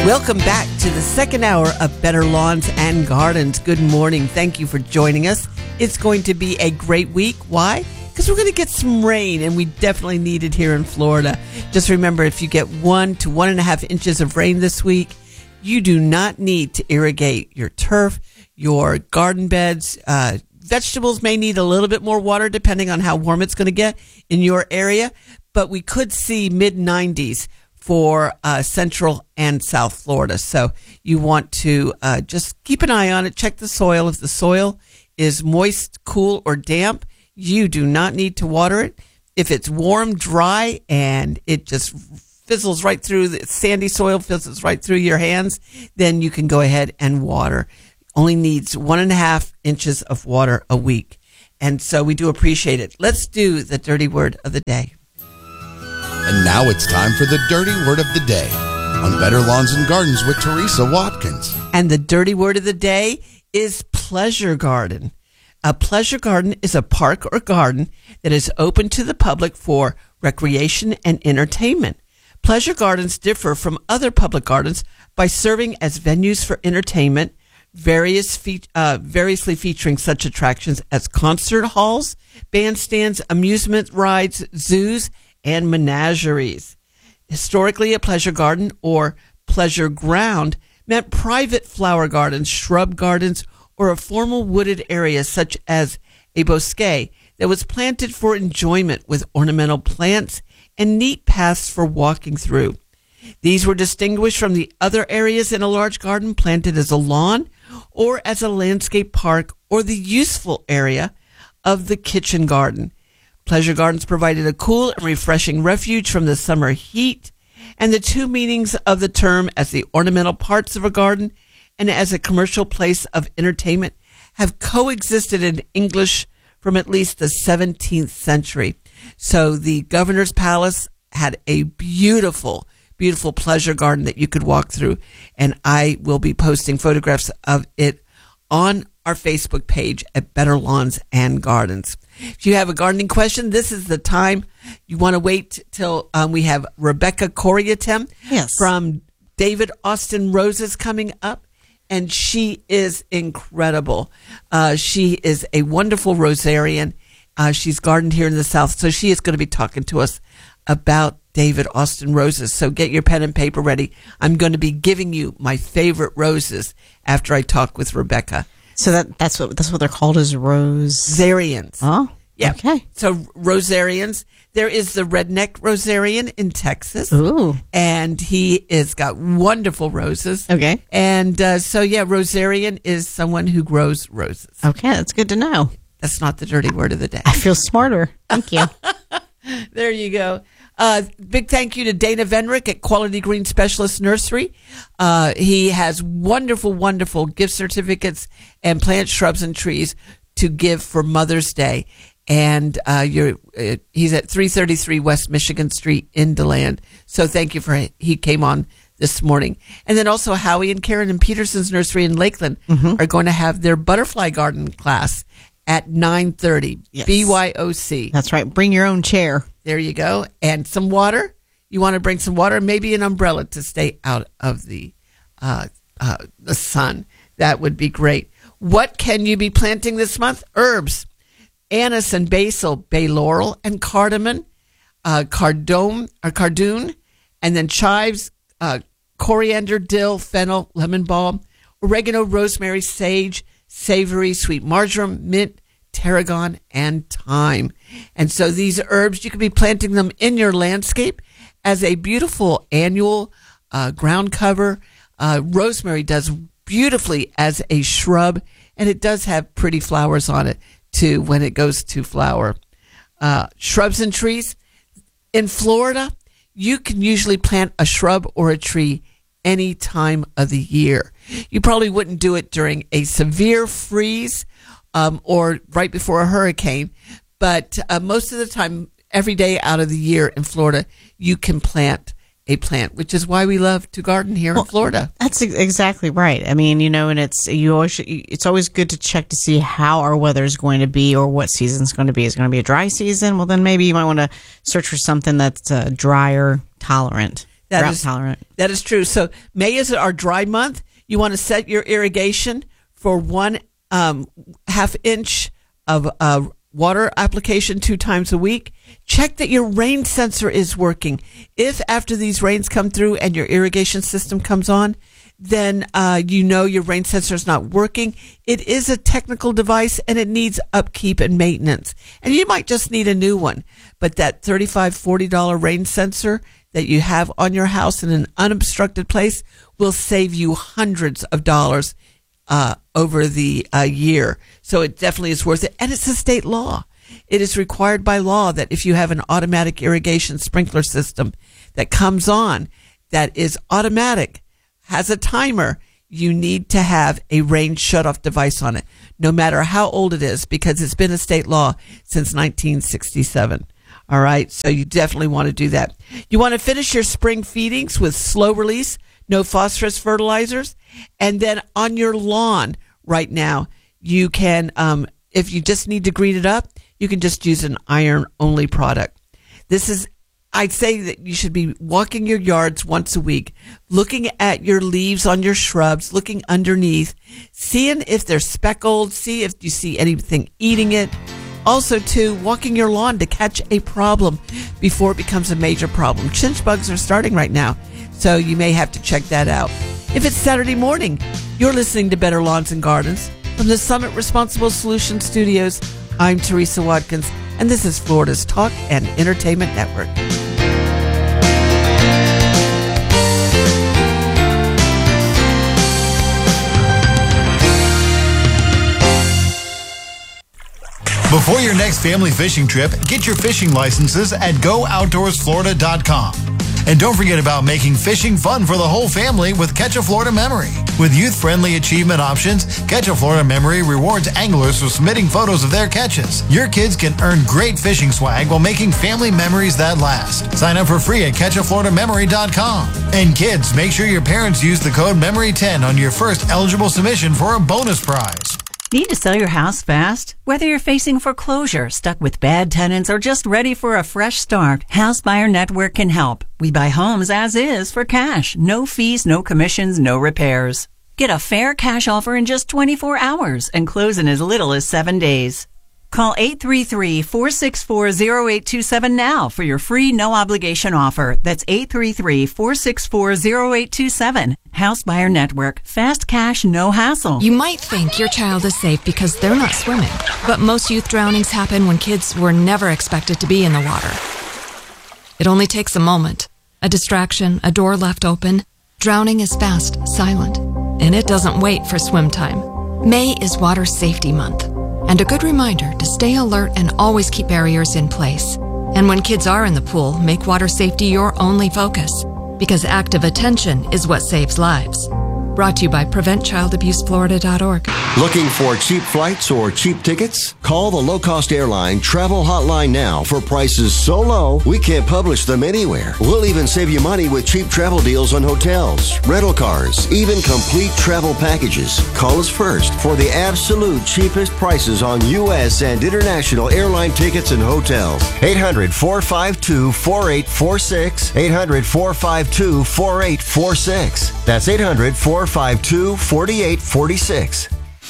Welcome back to the second hour of Better Lawns and Gardens. Good morning. Thank you for joining us. It's going to be a great week. Why? Because we're going to get some rain, and we definitely need it here in Florida. Just remember, if you get 1 to 1.5 inches of rain this week, you do not need to irrigate your turf, your garden beds. Vegetables may need a little bit more water depending on how warm it's going to get in your area, but we could see mid-90s for Central and South Florida. So you want to just keep an eye on it. Check the soil. If the soil is moist, cool, or damp, you do not need to water it. If it's warm, dry, and it just fizzles right through, the sandy soil fizzles right through your hands, then you can go ahead and water. Only needs 1.5 inches of water a week. And so we do appreciate it. Let's do the dirty word of the day. And now it's time for the Dirty Word of the Day on Better Lawns and Gardens with Teresa Watkins. And the dirty word of the day is pleasure garden. A pleasure garden is a park or garden that is open to the public for recreation and entertainment. Pleasure gardens differ from other public gardens by serving as venues for entertainment, variously featuring such attractions as concert halls, bandstands, amusement rides, zoos, and menageries. Historically, a pleasure garden or pleasure ground meant private flower gardens, shrub gardens, or a formal wooded area such as a bosquet that was planted for enjoyment with ornamental plants and neat paths for walking through. These were distinguished from the other areas in a large garden planted as a lawn or as a landscape park or the useful area of the kitchen garden. Pleasure gardens provided a cool and refreshing refuge from the summer heat, and the two meanings of the term as the ornamental parts of a garden and as a commercial place of entertainment have coexisted in English from at least the 17th century. So the governor's palace had a beautiful, beautiful pleasure garden that you could walk through, and I will be posting photographs of it on our Facebook page at Better Lawns and Gardens. If you have a gardening question, this is the time. You want to wait till we have Rebecca Coriatem from David Austin Roses coming up, and she is incredible. She is a wonderful rosarian. She's gardened here in the South, so she is going to be talking to us about David Austin Roses. So get your pen and paper ready. I'm going to be giving you my favorite roses after I talk with Rebecca. So that's what they're called, is rosarians. Oh, yeah. Okay. So rosarians. There is the redneck rosarian in Texas. Ooh. And he has got wonderful roses. Okay. And rosarian is someone who grows roses. Okay, that's good to know. That's not the dirty word of the day. I feel smarter. Thank you. There you go. Big thank you to Dana Venrick at Quality Green Specialist Nursery. He has wonderful, wonderful gift certificates and plant shrubs and trees to give for Mother's Day. And he's at 333 West Michigan Street in DeLand. So thank you he came on this morning. And then also Howie and Karen and Peterson's Nursery in Lakeland are going to have their butterfly garden class at 9:30. Yes. BYOC. That's right. Bring your own chair. There you go. And some water. You want to bring some water, maybe an umbrella to stay out of the sun. That would be great. What can you be planting this month? Herbs. Anise and basil, bay laurel and cardamom, cardoon, and then chives, coriander, dill, fennel, lemon balm, oregano, rosemary, sage, savory, sweet marjoram, mint, tarragon, and thyme. And so these herbs, you could be planting them in your landscape as a beautiful annual ground cover. Rosemary does beautifully as a shrub, and it does have pretty flowers on it too when it goes to flower. Shrubs and trees. In Florida, you can usually plant a shrub or a tree any time of the year. You probably wouldn't do it during a severe freeze or right before a hurricane, but most of the time, every day out of the year in Florida, you can plant a plant, which is why we love to garden here in Florida. That's exactly right. I mean, and it's always good to check to see how our weather is going to be or what season it's going to be. Is it going to be a dry season? Well, then maybe you might want to search for something that's drier tolerant. Drought tolerant. That is true. So May is our dry month. You want to set your irrigation for 1/2 inch of water application 2 times a week. Check that your rain sensor is working. If after these rains come through and your irrigation system comes on, then your rain sensor is not working. It is a technical device and it needs upkeep and maintenance. And you might just need a new one. But that $35, $40 rain sensor that you have on your house in an unobstructed place will save you hundreds of dollars over the year. So it definitely is worth it. And it's a state law. It is required by law that if you have an automatic irrigation sprinkler system that comes on, that is automatic, has a timer, you need to have a rain shutoff device on it, no matter how old it is, because it's been a state law since 1967. All right, so you definitely want to do that. You want to finish your spring feedings with slow release, no phosphorus fertilizers, and then on your lawn right now, you can, if you just need to green it up, you can just use an iron-only product. I'd say that you should be walking your yards once a week, looking at your leaves on your shrubs, looking underneath, seeing if they're speckled, see if you see anything eating it. Also, too, walking your lawn to catch a problem before it becomes a major problem. Chinch bugs are starting right now, so you may have to check that out. If it's Saturday morning, you're listening to Better Lawns and Gardens. From the Summit Responsible Solutions Studios, I'm Teresa Watkins, and this is Florida's Talk and Entertainment Network. Before your next family fishing trip, get your fishing licenses at GoOutdoorsFlorida.com. And don't forget about making fishing fun for the whole family with Catch a Florida Memory. With youth-friendly achievement options, Catch a Florida Memory rewards anglers for submitting photos of their catches. Your kids can earn great fishing swag while making family memories that last. Sign up for free at CatchAFloridaMemory.com. And kids, make sure your parents use the code MEMORY10 on your first eligible submission for a bonus prize. Need to sell your house fast? Whether you're facing foreclosure, stuck with bad tenants, or just ready for a fresh start, House Buyer Network can help. We buy homes as is for cash. No fees, no commissions, no repairs. Get a fair cash offer in just 24 hours and close in as little as 7 days. Call 833-464-0827 now for your free no-obligation offer. That's 833-464-0827. House Buyer Network. Fast cash, no hassle. You might think your child is safe because they're not swimming, but most youth drownings happen when kids were never expected to be in the water. It only takes a moment, a distraction, a door left open. Drowning is fast, silent, and it doesn't wait for swim time. May is Water Safety Month. And a good reminder to stay alert and always keep barriers in place. And when kids are in the pool, make water safety your only focus, because active attention is what saves lives. Brought to you by PreventChildAbuseFlorida.org. Looking for cheap flights or cheap tickets? Call the low-cost airline travel hotline now for prices so low we can't publish them anywhere. We'll even save you money with cheap travel deals on hotels, rental cars, even complete travel packages. Call us first for the absolute cheapest prices on U.S. and international airline tickets and hotels. 800-452-4846. 800-452-4846. That's 800-452-4846.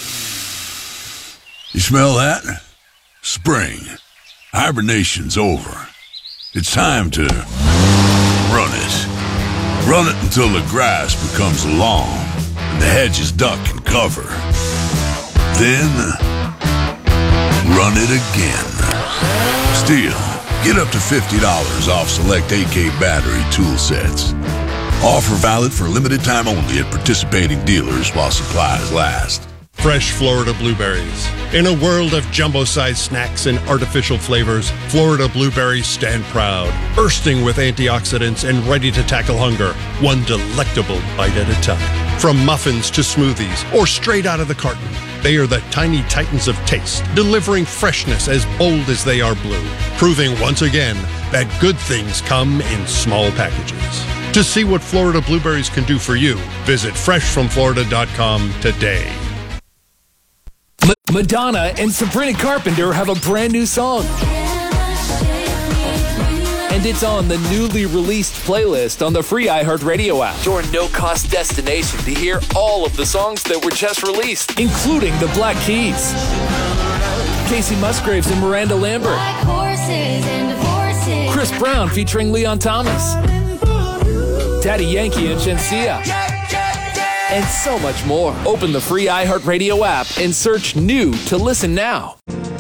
You smell that? Spring. Hibernation's over. It's time to run it. Run it until the grass becomes long and the hedges duck and cover. Then, run it again. Still, get up to $50 off select AK battery tool sets. Offer valid for limited time only at participating dealers while supplies last. Fresh Florida blueberries. In a world of jumbo-sized snacks and artificial flavors, Florida blueberries stand proud, bursting with antioxidants and ready to tackle hunger, one delectable bite at a time. From muffins to smoothies or straight out of the carton, they are the tiny titans of taste, delivering freshness as bold as they are blue, proving once again that good things come in small packages. To see what Florida blueberries can do for you, visit freshfromflorida.com today. Madonna and Sabrina Carpenter have a brand new song. And it's on the newly released playlist on the free iHeartRadio app. Your no-cost destination to hear all of the songs that were just released, including the Black Keys, Casey Musgraves and Miranda Lambert, Chris Brown featuring Leon Thomas, Daddy Yankee and Shenseea, and so much more. Open the free iHeartRadio app and search New to listen now.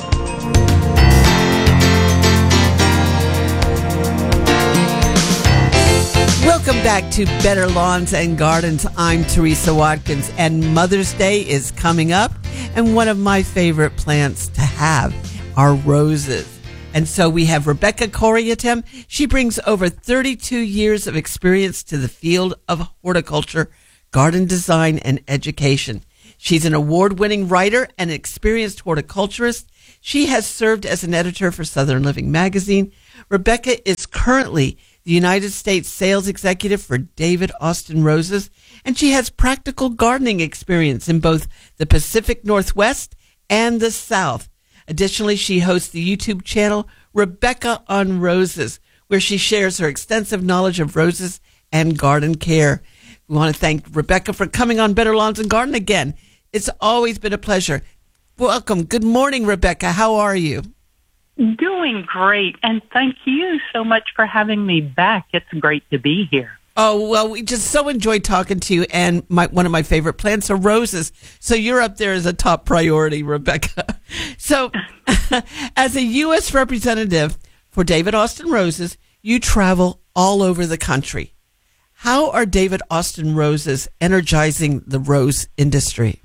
Welcome back to Better Lawns and Gardens. I'm Teresa Watkins, and Mother's Day is coming up, and one of my favorite plants to have are roses. And so we have Rebecca Corriatem. She brings over 32 years of experience to the field of horticulture, garden design, and education. She's an award-winning writer and experienced horticulturist. She has served as an editor for Southern Living magazine. Rebecca is currently the United States sales executive for David Austin Roses, and she has practical gardening experience in both the Pacific Northwest and the South. Additionally, she hosts the YouTube channel Rebecca on Roses, where she shares her extensive knowledge of roses and garden care. We want to thank Rebecca for coming on Better Lawns and Garden again. It's always been a pleasure. Welcome. Good morning, Rebecca. How are you? Doing great, and thank you so much for having me back. It's great to be here. Oh, well, we just so enjoyed talking to you, and one of my favorite plants are roses. So you're up there as a top priority, Rebecca. So as a U.S. representative for David Austin Roses, you travel all over the country. How are David Austin Roses energizing the rose industry?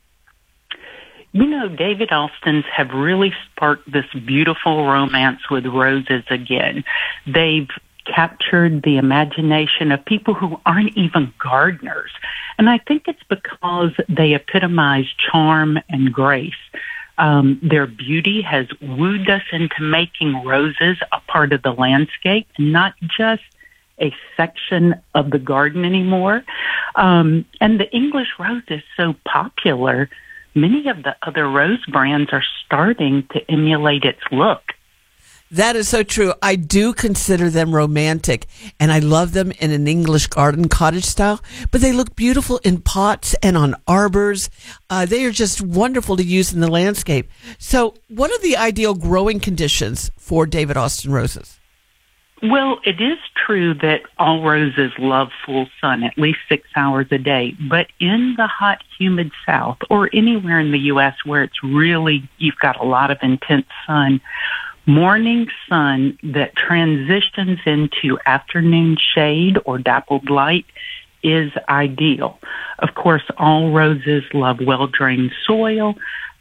You know, David Austin's have really sparked this beautiful romance with roses again. They've captured the imagination of people who aren't even gardeners. And I think it's because they epitomize charm and grace. Their beauty has wooed us into making roses a part of the landscape, not just a section of the garden anymore. And the English rose is so popular, many of the other rose brands are starting to emulate its look. That is so true. I do consider them romantic, and I love them in an English garden cottage style, but they look beautiful in pots and on arbors. They are just wonderful to use in the landscape. So what are the ideal growing conditions for David Austin roses? Well, it is true that all roses love full sun, at least 6 hours a day. But in the hot, humid South, or anywhere in the U.S. where it's really, you've got a lot of intense sun, morning sun that transitions into afternoon shade or dappled light is ideal. Of course, all roses love well-drained soil.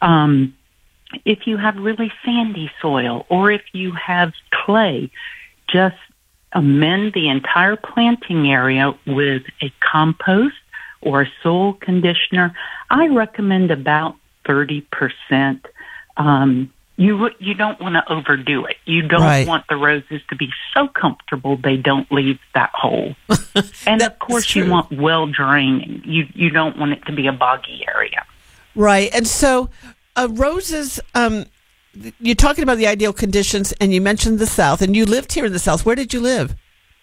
If you have really sandy soil or if you have clay, just amend the entire planting area with a compost or a soil conditioner. I recommend about 30%. You don't want to overdo it. You don't want the roses to be so comfortable they don't leave that hole. And of course, you want well draining. You don't want it to be a boggy area. Right. And so roses, you're talking about the ideal conditions, and you mentioned the South, and you lived here in the South. Where did you live?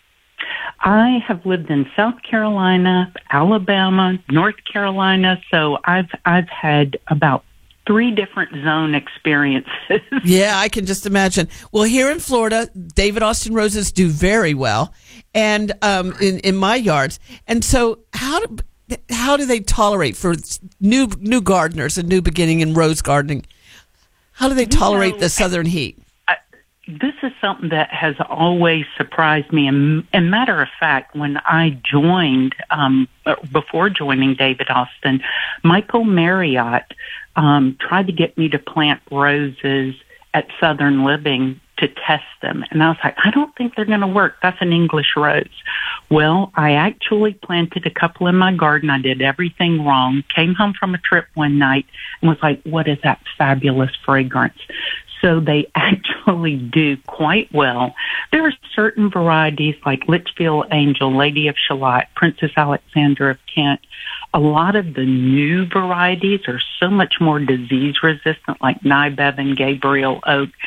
I have lived in South Carolina, Alabama, North Carolina. So I've had about 3 different zone experiences. Yeah, I can just imagine. Well, here in Florida, David Austin roses do very well, and in my yards. And so, how do they tolerate for new gardeners, a new beginning in rose gardening? How do they tolerate the southern heat? This is something that has always surprised me. And matter of fact, when I joined, before joining David Austin, Michael Marriott tried to get me to plant roses at Southern Living to test them. And I was like, I don't think they're going to work. That's an English rose. Well, I actually planted a couple in my garden. I did everything wrong, came home from a trip one night and was like, what is that fabulous fragrance? So they actually do quite well. There are certain varieties like Litchfield Angel, Lady of Shalott, Princess Alexandra of Kent. A lot of the new varieties are so much more disease resistant, like Nye Bevan, Gabriel Oak.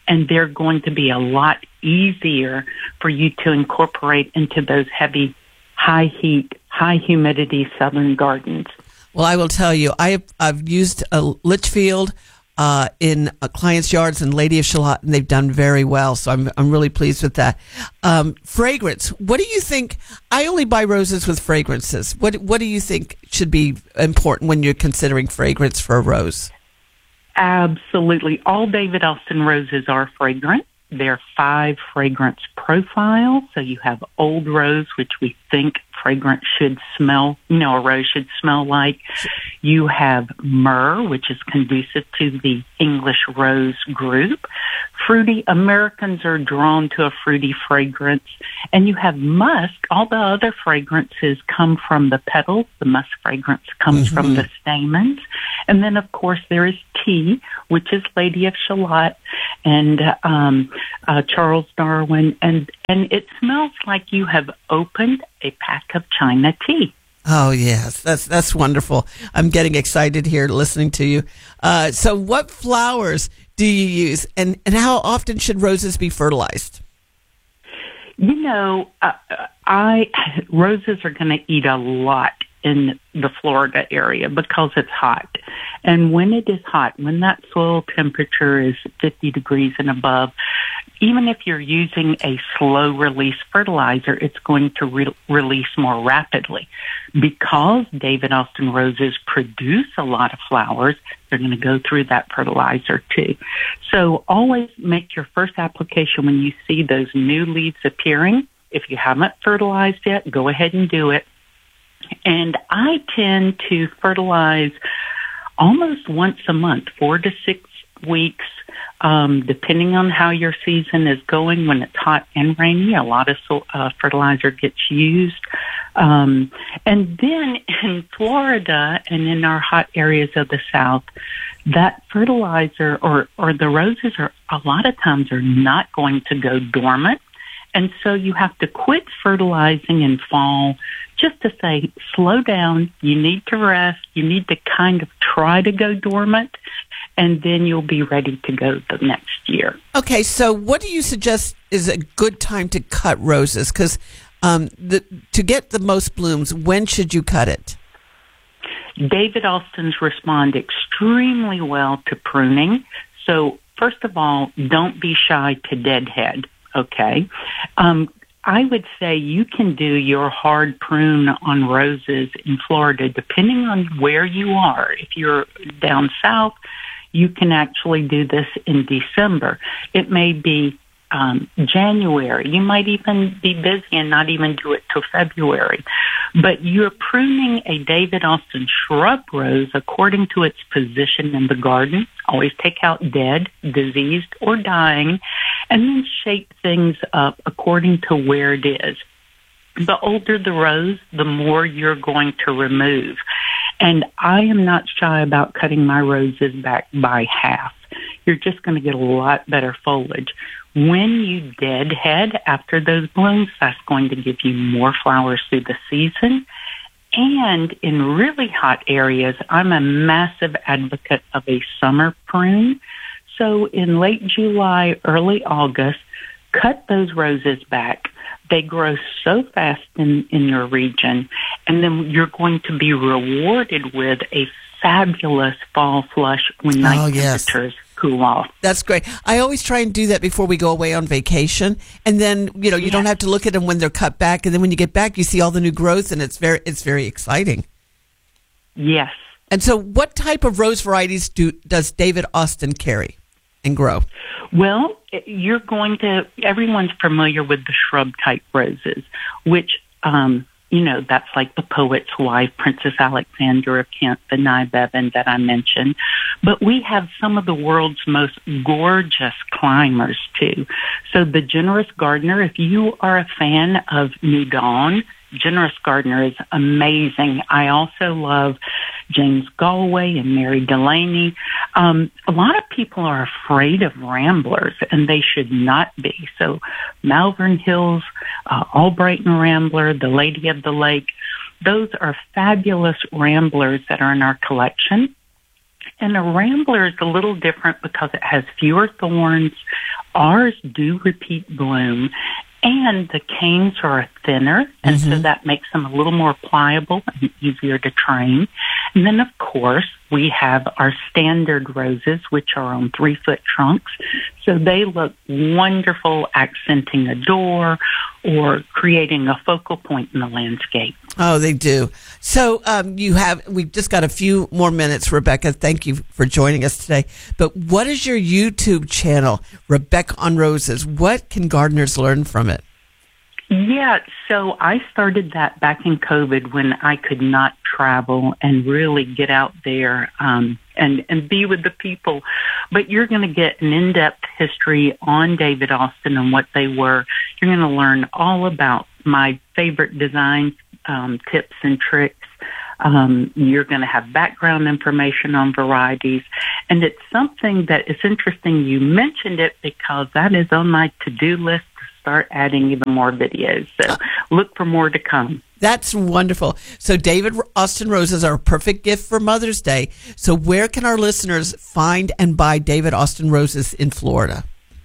and they're going to be a lot easier for you to incorporate into those heavy, high heat, high humidity southern gardens. Well, I will tell you, I've used a Litchfield in clients' yards and Lady of Shalott, and they've done very well. So I'm really pleased with that. Fragrance. What do you think? I only buy roses with fragrances. What do you think should be important when you're considering fragrance for a rose? Absolutely. All David Austin roses are fragrant. There are 5 fragrance profiles. So you have Old Rose, which we think fragrance should smell, a rose should smell like. You have Myrrh, which is conducive to the English rose group. Fruity, Americans are drawn to a fruity fragrance. And you have musk. All the other fragrances come from the petals. The musk fragrance comes from the stamens. And then, of course, there is tea, which is Lady of Shalott and Charles Darwin. And it smells like you have opened a pack of China tea. Oh, yes. That's wonderful. I'm getting excited here listening to you. So what flowers do you use, and how often should roses be fertilized? Roses are going to eat a lot in the Florida area because it's hot. And when it is hot, when that soil temperature is 50 degrees and above, even if you're using a slow release fertilizer, it's going to release more rapidly. Because David Austin roses produce a lot of flowers, they're going to go through that fertilizer too. So always make your first application when you see those new leaves appearing. If you haven't fertilized yet, go ahead and do it. And I tend to fertilize almost once a month, 4 to 6 weeks, depending on how your season is going. When it's hot and rainy, a lot of fertilizer gets used. And then in Florida and in our hot areas of the South, that fertilizer or the roses are a lot of times are not going to go dormant. And so you have to quit fertilizing in fall just to say, slow down, you need to rest, you need to kind of try to go dormant, and then you'll be ready to go the next year. Okay, so what do you suggest is a good time to cut roses? Because to get the most blooms, when should you cut it? David Austins respond extremely well to pruning. So first of all, don't be shy to deadhead, okay? I would say you can do your hard prune on roses in Florida, depending on where you are. If you're down south, you can actually do this in December. It may be January. You might even be busy and not even do it till February. But you're pruning a David Austin shrub rose according to its position in the garden. Always take out dead, diseased, or dying, and then shape things up according to where it is. The older the rose, the more you're going to remove. And I am not shy about cutting my roses back by half. You're just going to get a lot better foliage. When you deadhead after those blooms, that's going to give you more flowers through the season. And in really hot areas, I'm a massive advocate of a summer prune. So in late July, early August, cut those roses back. They grow so fast in your region, and then you're going to be rewarded with a fabulous fall flush when night temperatures cool off. That's great. I always try and do that before we go away on vacation, and then you don't have to look at them when they're cut back, and then when you get back, you see all the new growth, and it's very exciting. Yes. And so, what type of rose varieties does David Austin carry and grow? Well, everyone's familiar with the shrub type roses, which, that's like the poet's wife, Princess Alexandra of Kent, the Nye Bevan that I mentioned. But we have some of the world's most gorgeous climbers, too. So the Generous Gardener, if you are a fan of New Dawn, Generous Gardener is amazing. I also love James Galway and Mary Delaney. A lot of people are afraid of ramblers, and they should not be. So Malvern Hills, Albrighton Rambler, the Lady of the Lake, those are fabulous ramblers that are in our collection. And a rambler is a little different because it has fewer thorns. Ours do repeat bloom. And the canes are thinner, and so that makes them a little more pliable and easier to train. And then, of course, we have our standard roses, which are on 3-foot trunks. So they look wonderful, accenting a door or creating a focal point in the landscape. Oh, they do. So we've just got a few more minutes, Rebecca. Thank you for joining us today. But what is your YouTube channel, Rebecca on Roses? What can gardeners learn from it? Yeah, so I started that back in COVID when I could not travel and really get out there and be with the people. But you're going to get an in-depth history on David Austin and what they were. You're going to learn all about my favorite design tips and tricks. You're going to have background information on varieties. And it's something that is interesting you mentioned it because that is on my to-do list. Start adding even more videos. So look for more to come. That's wonderful. So David Austin Roses are a perfect gift for Mother's Day. So where can our listeners find and buy David Austin Roses in Florida?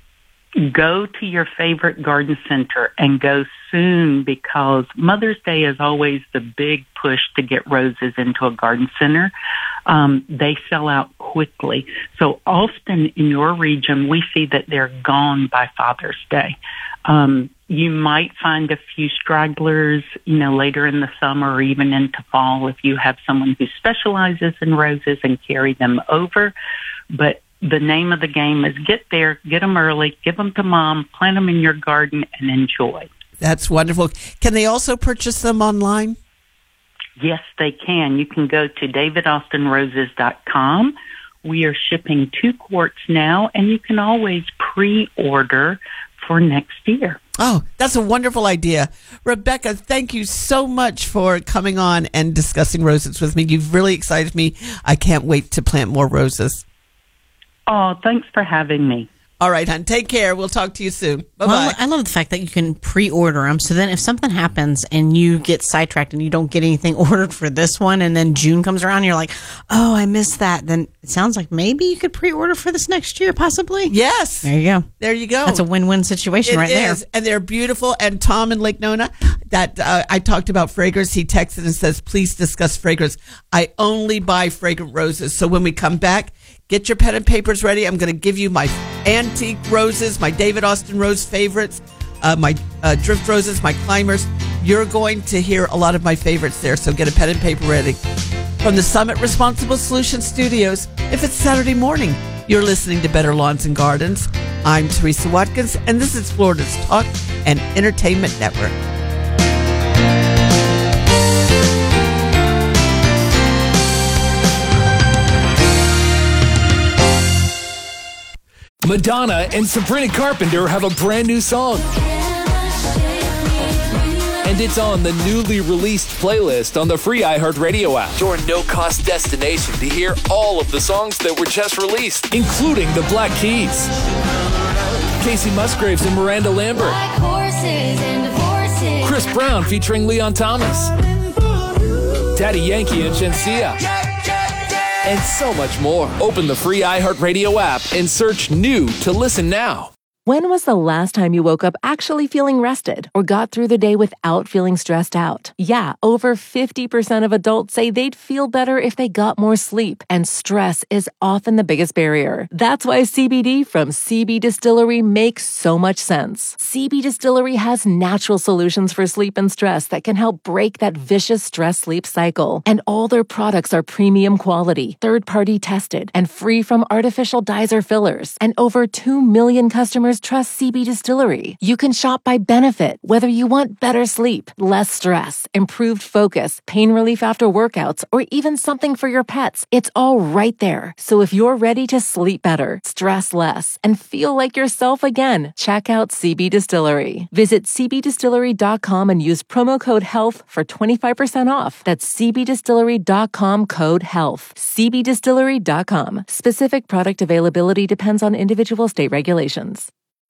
Go to your favorite garden center and go soon because Mother's Day is always the big push to get roses into a garden center. They sell out quickly. So often in your region, we see that they're gone by Father's Day. You might find a few stragglers, later in the summer or even into fall if you have someone who specializes in roses and carry them over. But the name of the game is get there, get them early, give them to mom, plant them in your garden, and enjoy. That's wonderful. Can they also purchase them online? Yes, they can. You can go to davidaustinroses.com. We are shipping 2 quarts now, and you can always pre-order for next year. Oh, that's a wonderful idea. Rebecca, thank you so much for coming on and discussing roses with me. You've really excited me. I can't wait to plant more roses. Oh, thanks for having me. All right, hon. Take care. We'll talk to you soon. Bye-bye. Well, I love the fact that you can pre-order them. So then if something happens and you get sidetracked and you don't get anything ordered for this one and then June comes around and you're like, oh, I missed that. Then it sounds like maybe you could pre-order for this next year, possibly. Yes. There you go. There you go. That's a win-win situation there. And they're beautiful. And Tom in Lake Nona, that I talked about fragrance. He texted and says, please discuss fragrance. I only buy fragrant roses. So when we come back, get your pen and papers ready. I'm going to give you my antique roses, my David Austin Rose favorites, my drift roses, my climbers. You're going to hear a lot of my favorites there, so get a pen and paper ready. From the Summit Responsible Solutions Studios, if it's Saturday morning, you're listening to Better Lawns and Gardens. I'm Teresa Watkins, and this is Florida's Talk and Entertainment Network. Madonna and Sabrina Carpenter have a brand new song. And it's on the newly released playlist on the free iHeartRadio app. Your no-cost destination to hear all of the songs that were just released, including the Black Keys, Casey Musgraves and Miranda Lambert, Chris Brown featuring Leon Thomas, Daddy Yankee and Shenseea, and so much more. Open the free iHeartRadio app and search new to listen now. When was the last time you woke up actually feeling rested or got through the day without feeling stressed out? Yeah, over 50% of adults say they'd feel better if they got more sleep, and stress is often the biggest barrier. That's why CBD from CB Distillery makes so much sense. CB Distillery has natural solutions for sleep and stress that can help break that vicious stress-sleep cycle. And all their products are premium quality, third-party tested, and free from artificial dyes or fillers. And over 2 million customers trust CB Distillery. You can shop by benefit, whether you want better sleep, less stress, improved focus, pain relief after workouts, or even something for your pets. It's all right there. So if you're ready to sleep better, stress less, and feel like yourself again, check out CB Distillery. Visit cbdistillery.com and use promo code HEALTH for 25% off. That's cbdistillery.com code HEALTH. cbdistillery.com. Specific product availability depends on individual state regulations.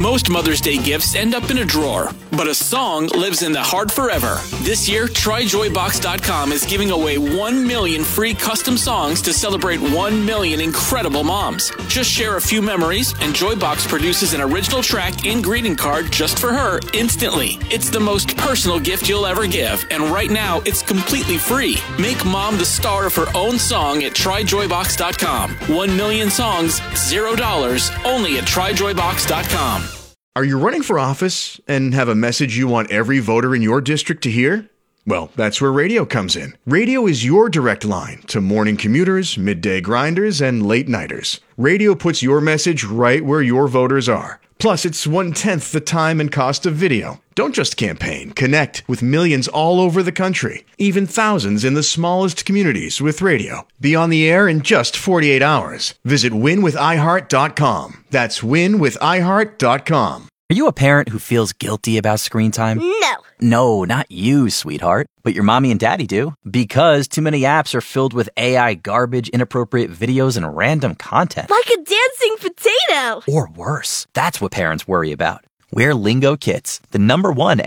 Most Mother's Day gifts end up in a drawer, but a song lives in the heart forever. This year, TryJoyBox.com is giving away 1 million free custom songs to celebrate 1 million incredible moms. Just share a few memories, and Joybox produces an original track and greeting card just for her instantly. It's the most personal gift you'll ever give, and right now, it's completely free. Make mom the star of her own song at TryJoyBox.com. 1 million songs, $0, only at TryJoyBox.com. Are you running for office and have a message you want every voter in your district to hear? Well, that's where radio comes in. Radio is your direct line to morning commuters, midday grinders, and late nighters. Radio puts your message right where your voters are. Plus, it's 1/10 the time and cost of video. Don't just campaign. Connect with millions all over the country, even thousands in the smallest communities with radio. Be on the air in just 48 hours. Visit winwithiheart.com. That's winwithiheart.com. Are you a parent who feels guilty about screen time? No. No, not you, sweetheart. But your mommy and daddy do. Because too many apps are filled with AI garbage, inappropriate videos, and random content. Like a dancing potato. Or worse. That's what parents worry about. We're Lingo Kids, the #1